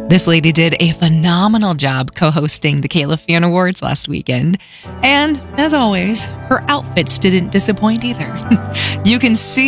This lady did a phenomenal job co-hosting the Kayla Fan Awards last weekend. And as always, her outfits didn't disappoint either. You can see